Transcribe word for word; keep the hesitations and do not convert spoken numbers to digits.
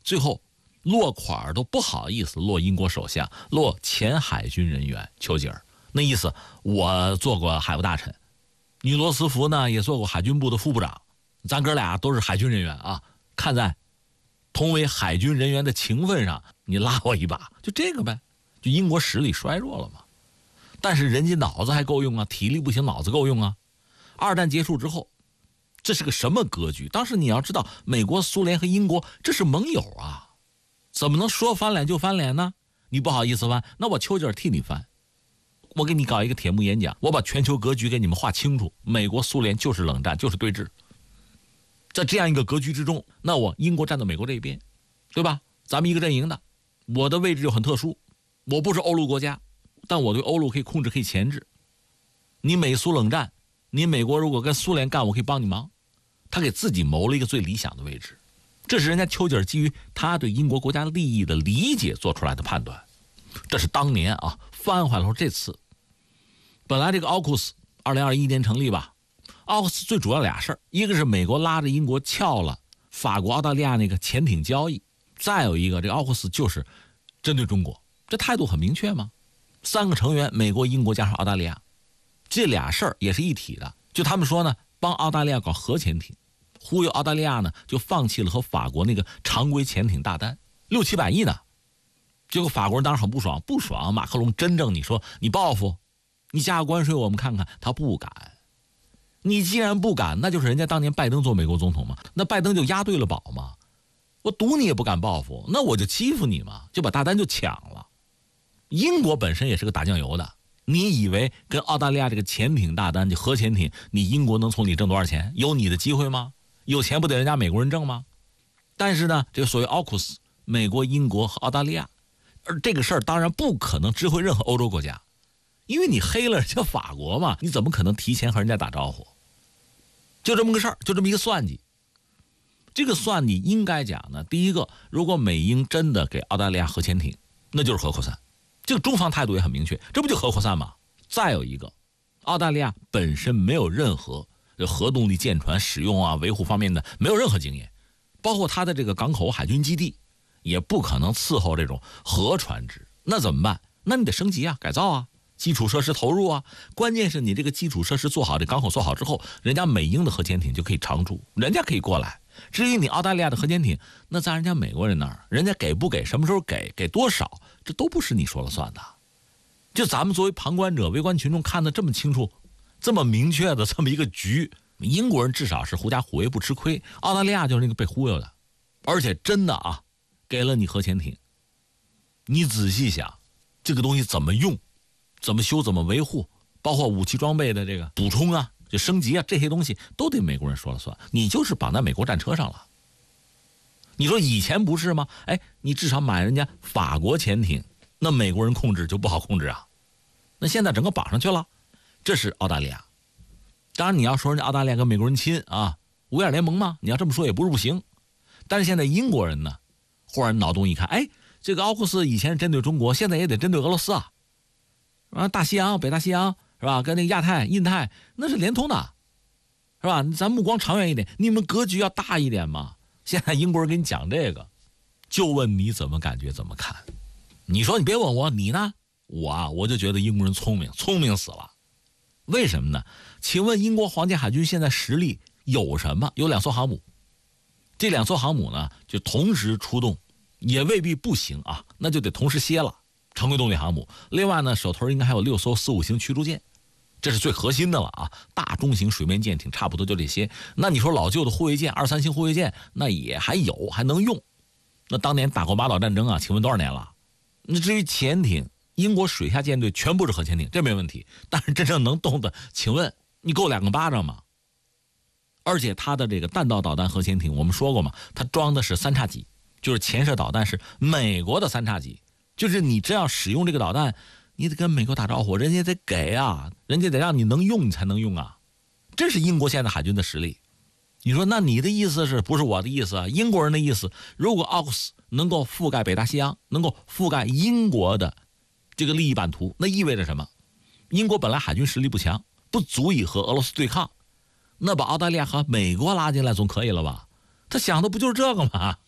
最后落款都不好意思落英国首相，落前海军人员丘吉尔。那意思，我做过海务大臣，你罗斯福呢也做过海军部的副部长，咱哥俩都是海军人员啊，看在同为海军人员的情分上，你拉我一把，就这个呗。就英国实力衰弱了嘛，但是人家脑子还够用啊，体力不行，脑子够用啊。二战结束之后，这是个什么格局？当时你要知道，美国、苏联和英国这是盟友啊，怎么能说翻脸就翻脸呢？你不好意思翻，那我丘吉尔替你翻。我给你搞一个铁幕演讲，我把全球格局给你们画清楚，美国苏联就是冷战，就是对峙。在这样一个格局之中，那我英国站在美国这一边，对吧？咱们一个阵营的，我的位置就很特殊，我不是欧陆国家，但我对欧陆可以控制，可以钳制。你美苏冷战，你美国如果跟苏联干，我可以帮你忙。他给自己谋了一个最理想的位置，这是人家丘吉尔基于他对英国国家利益的理解做出来的判断。这是当年啊，翻回来说这次本来这个奥库斯二零二一年成立吧，奥库斯最主要俩事儿，一个是美国拉着英国撬了法国澳大利亚那个潜艇交易，再有一个这个奥库斯就是针对中国，这态度很明确吗？三个成员，美国、英国加上澳大利亚，这俩事儿也是一体的。就他们说呢，帮澳大利亚搞核潜艇，忽悠澳大利亚呢就放弃了和法国那个常规潜艇大单，六七百亿呢。结果法国人当然很不爽，不爽。马克龙真正你说你报复，你加关税我们看看，他不敢。你既然不敢，那就是人家当年拜登做美国总统嘛，那拜登就押对了宝嘛。我赌你也不敢报复，那我就欺负你嘛，就把大单就抢了。英国本身也是个打酱油的，你以为跟澳大利亚这个潜艇大单，就核潜艇，你英国能从你挣多少钱？有你的机会吗？有钱不得人家美国人挣吗？但是呢，这个所谓奥库斯，美国、英国和澳大利亚，而这个事儿当然不可能知会任何欧洲国家，因为你黑了人家法国嘛，你怎么可能提前和人家打招呼？就这么个事儿，就这么一个算计。这个算计应该讲呢，第一个，如果美英真的给澳大利亚核潜艇，那就是核扩散，这个中方态度也很明确，这不就核扩散吗？再有一个，澳大利亚本身没有任何核动力舰船使用啊、维护方面的没有任何经验，包括它的这个港口海军基地也不可能伺候这种核船只，那怎么办？那你得升级啊，改造啊，基础设施投入啊，关键是你这个基础设施做好，这港口做好之后，人家美英的核潜艇就可以常驻，人家可以过来。至于你澳大利亚的核潜艇，那在人家美国人那儿，人家给不给，什么时候给，给多少，这都不是你说了算的。就咱们作为旁观者、围观群众看得这么清楚、这么明确的这么一个局，英国人至少是狐假虎威不吃亏，澳大利亚就是那个被忽悠的。而且真的啊，给了你核潜艇，你仔细想，这个东西怎么用，怎么修，怎么维护，包括武器装备的这个补充啊，就升级啊，这些东西都得美国人说了算，你就是绑在美国战车上了。你说以前不是吗？哎，你至少买人家法国潜艇，那美国人控制就不好控制啊。那现在整个绑上去了，这是澳大利亚。当然你要说人家澳大利亚跟美国人亲啊，五眼联盟嘛，你要这么说也不是不行。但是现在英国人呢，忽然脑洞一看，哎，这个奥库斯以前是针对中国，现在也得针对俄罗斯啊，啊，大西洋、北大西洋是吧？跟那个亚太、印太那是连通的，是吧？咱目光长远一点，你们格局要大一点嘛。现在英国人给你讲这个，就问你怎么感觉，怎么看？你说你别问我，你呢？我啊，我就觉得英国人聪明，聪明死了。为什么呢？请问英国皇家海军现在实力有什么？有两艘航母，这两艘航母呢，就同时出动，也未必不行啊，那就得同时歇了。常规动力航母，另外呢，手头应该还有六艘四五型驱逐舰，这是最核心的了啊。大中型水面舰艇差不多就这些。那你说老旧的护卫舰，二三型护卫舰，那也还有，还能用。那当年打过马岛战争啊，请问多少年了？那至于潜艇，英国水下舰队全部是核潜艇，这没问题。但是真正能动的，请问你够两个巴掌吗？而且它的这个弹道导弹核潜艇，我们说过嘛，它装的是三叉戟，就是潜射导弹是美国的三叉戟。就是你真要使用这个导弹，你得跟美国打招呼，人家得给啊，人家得让你能用你才能用啊。这是英国现在海军的实力。你说那你的意思是不是我的意思啊？英国人的意思，如果奥库斯能够覆盖北大西洋，能够覆盖英国的这个利益版图，那意味着什么？英国本来海军实力不强，不足以和俄罗斯对抗，那把澳大利亚和美国拉进来总可以了吧？他想的不就是这个吗？